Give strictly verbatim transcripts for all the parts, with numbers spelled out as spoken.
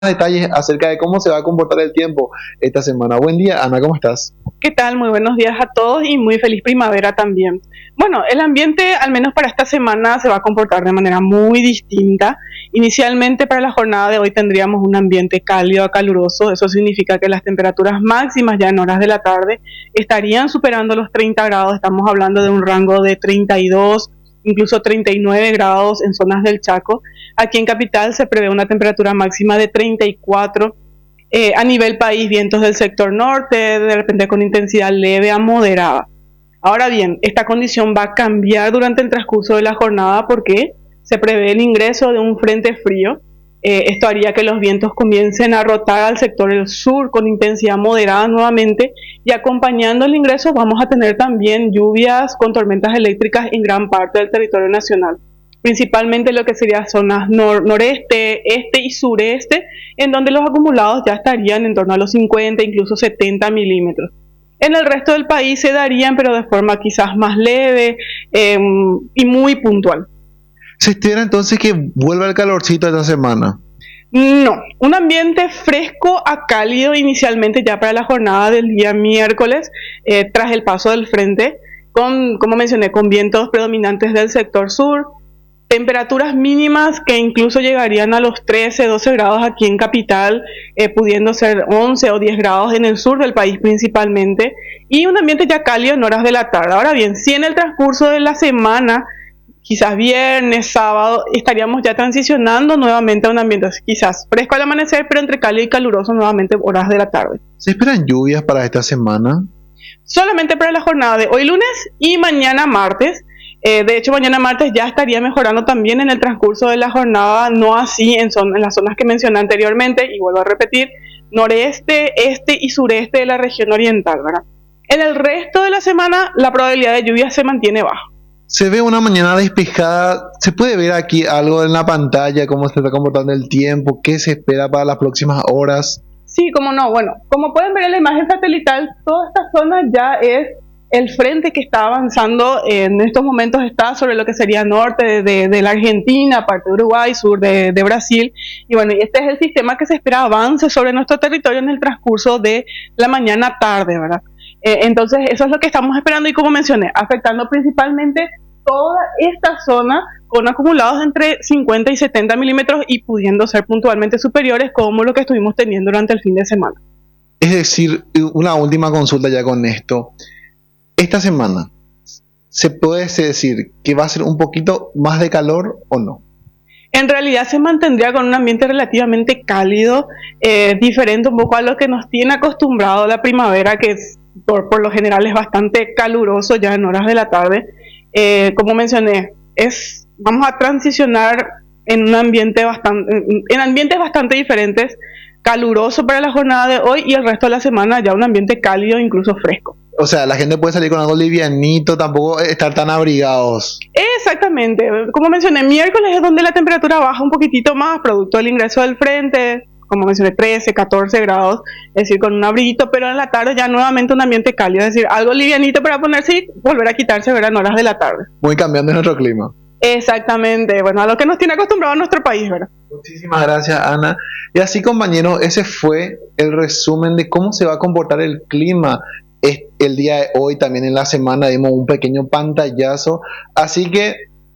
detalles acerca de cómo se va a comportar el tiempo esta semana. Buen día, Ana, ¿cómo estás? ¿Qué tal? Muy buenos días a todos y muy feliz primavera también. Bueno, el ambiente, al menos para esta semana, se va a comportar de manera muy distinta. Inicialmente, para la jornada de hoy tendríamos un ambiente cálido a caluroso. Eso significa que las temperaturas máximas ya en horas de la tarde estarían superando los treinta grados. Estamos hablando de un rango de treinta y dos, incluso treinta y nueve grados en zonas del Chaco. Aquí en Capital se prevé una temperatura máxima de treinta y cuatro. Eh, a nivel país, vientos del sector norte, de repente con intensidad leve a moderada. Ahora bien, esta condición va a cambiar durante el transcurso de la jornada porque se prevé el ingreso de un frente frío. Eh, esto haría que los vientos comiencen a rotar al sector del sur con intensidad moderada nuevamente, y acompañando el ingreso vamos a tener también lluvias con tormentas eléctricas en gran parte del territorio nacional, principalmente lo que sería zonas nor noreste, este y sureste, en donde los acumulados ya estarían en torno a los cincuenta, incluso setenta milímetros. En el resto del país se darían, pero de forma quizás más leve eh, y muy puntual. ¿Se espera entonces que vuelva el calorcito esta semana? No, un ambiente fresco a cálido inicialmente ya para la jornada del día miércoles, eh, tras el paso del frente, con, como mencioné, con vientos predominantes del sector sur, temperaturas mínimas que incluso llegarían a los trece, doce grados aquí en Capital, eh, pudiendo ser once o diez grados en el sur del país principalmente, y un ambiente ya cálido en horas de la tarde. Ahora bien, si en el transcurso de la semana, quizás viernes, sábado, estaríamos ya transicionando nuevamente a un ambiente quizás fresco al amanecer, pero entre cálido y caluroso nuevamente horas de la tarde. ¿Se esperan lluvias para esta semana? Solamente para la jornada de hoy lunes y mañana martes. Eh, de hecho, mañana martes ya estaría mejorando también en el transcurso de la jornada, no así en, son, en las zonas que mencioné anteriormente, y vuelvo a repetir, noreste, este y sureste de la región oriental, ¿verdad? En el resto de la semana, la probabilidad de lluvia se mantiene baja. Se ve una mañana despejada. ¿Se puede ver aquí algo en la pantalla, cómo se está comportando el tiempo, qué se espera para las próximas horas? Sí, cómo no. Bueno, como pueden ver en la imagen satelital, toda esta zona ya es el frente que está avanzando. En estos momentos está sobre lo que sería norte de, de, de la Argentina, parte de Uruguay, sur de, de Brasil. Y bueno, y este es el sistema que se espera avance sobre nuestro territorio en el transcurso de la mañana tarde, ¿verdad? Eh, entonces, eso es lo que estamos esperando y, como mencioné, afectando principalmente toda esta zona con acumulados entre cincuenta y setenta milímetros y pudiendo ser puntualmente superiores, como lo que estuvimos teniendo durante el fin de semana. Es decir, una última consulta ya con esto. Esta semana, ¿se puede decir que va a ser un poquito más de calor o no? En realidad se mantendría con un ambiente relativamente cálido, eh, diferente un poco a lo que nos tiene acostumbrado la primavera, que es, por, por lo general es bastante caluroso ya en horas de la tarde. Eh, como mencioné, es, vamos a transicionar en un ambiente bastante, en, en ambientes bastante diferentes, caluroso para la jornada de hoy y el resto de la semana ya un ambiente cálido, incluso fresco. O sea, la gente puede salir con algo livianito, tampoco estar tan abrigados. Exactamente, como mencioné, miércoles es donde la temperatura baja un poquitito más, producto del ingreso del frente, como mencioné, trece, catorce grados, es decir, con un abriguito, pero en la tarde ya nuevamente un ambiente cálido, es decir, algo livianito para ponerse y volver a quitarse, ¿verdad?, en horas de la tarde. Muy cambiando nuestro clima. Exactamente, bueno, a lo que nos tiene acostumbrado nuestro país, ¿verdad? Muchísimas gracias, Ana. Y así, compañeros, ese fue el resumen de cómo se va a comportar el clima el día de hoy. También en la semana dimos un pequeño pantallazo, así que,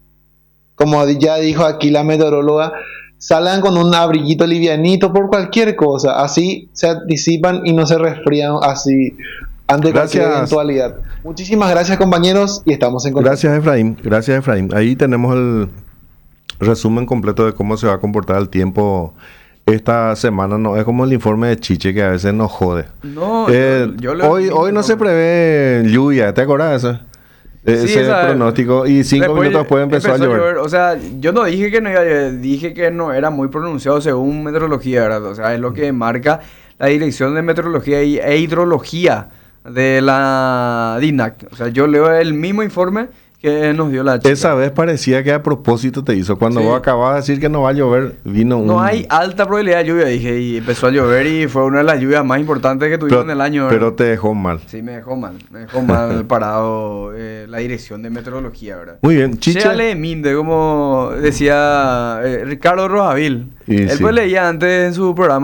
como ya dijo aquí la meteoróloga, salgan con un abriguito livianito por cualquier cosa, así se anticipan y no se resfrían así ante Gracias. cualquier eventualidad. Muchísimas gracias, compañeros, y estamos en contacto. Gracias, Efraín. Gracias, Efraín. Ahí tenemos el resumen completo de cómo se va a comportar el tiempo esta semana. No es como el informe de Chiche que a veces nos jode. No, eh, yo, yo lo hoy, hoy no se prevé lluvia, ¿te acuerdas de eso? Sí, ese esa, pronóstico, y cinco después, minutos después empezó, empezó a llover. llover. O sea, yo no dije que no iba a llover, dije que no era muy pronunciado según meteorología, ¿verdad? O sea, es lo que marca la Dirección de Meteorología e Hidrología de la D I N A C. O sea, yo leo el mismo informe que que nos dio la chica. Esa vez parecía que a propósito te hizo. Cuando Sí. vos acababas de decir que no va a llover, vino un... No hay alta probabilidad de lluvia, dije, y empezó a llover y fue una de las lluvias más importantes que tuvimos pero, en el año. ¿verdad? pero te dejó mal. Sí, me dejó mal, me dejó mal parado eh, la dirección de meteorología, ¿verdad? Muy bien, Chiche. Chiche de Minde, como decía eh, Ricardo Rosavil. Y Él sí. pues leía antes en su programa